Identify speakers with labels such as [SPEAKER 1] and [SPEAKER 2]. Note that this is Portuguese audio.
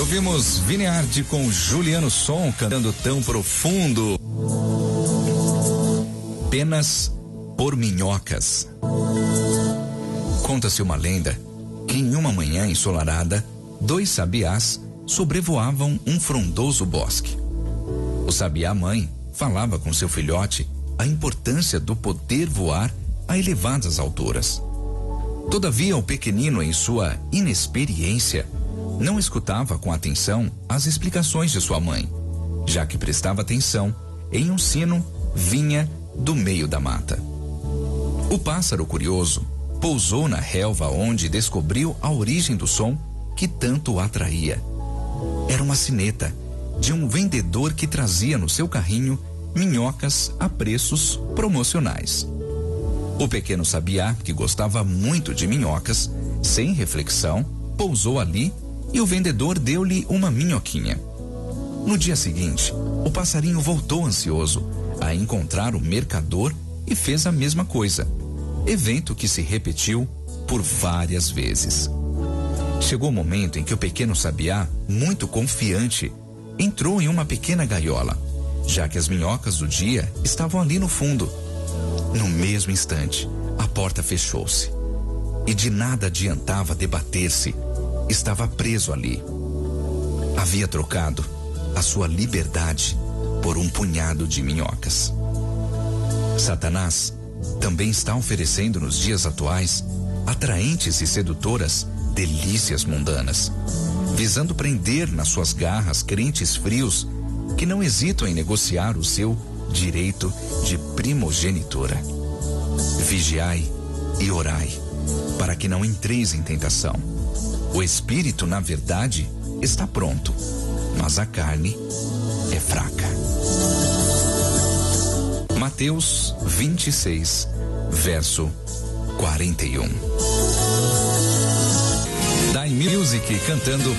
[SPEAKER 1] Ouvimos Vineardi com Juliano Som cantando Tão Profundo. Penas por minhocas. Conta-se uma lenda que em uma manhã ensolarada, 2 sabiás sobrevoavam um frondoso bosque. O sabiá-mãe falava com seu filhote a importância do poder voar a elevadas alturas. Todavia, o pequenino, em sua inexperiência, não escutava com atenção as explicações de sua mãe, já que prestava atenção em um sino vinha do meio da mata. O pássaro curioso pousou na relva onde descobriu a origem do som que tanto o atraía. Era uma sineta de um vendedor que trazia no seu carrinho minhocas a preços promocionais. O pequeno sabiá, que gostava muito de minhocas, sem reflexão, pousou ali e o vendedor deu-lhe uma minhoquinha. No dia seguinte, o passarinho voltou ansioso a encontrar o mercador e fez a mesma coisa, evento que se repetiu por várias vezes. Chegou o momento em que o pequeno sabiá, muito confiante, entrou em uma pequena gaiola, já que as minhocas do dia estavam ali no fundo. No mesmo instante, a porta fechou-se e de nada adiantava debater-se. Estava preso ali. Havia trocado a sua liberdade por um punhado de minhocas. Satanás também está oferecendo nos dias atuais atraentes e sedutoras delícias mundanas, visando prender nas suas garras crentes frios que não hesitam em negociar o seu direito de primogenitura. Vigiai e orai, para que não entreis em tentação. O espírito, na verdade, está pronto, mas a carne é fraca. Mateus 26, verso 41. Dai Music cantando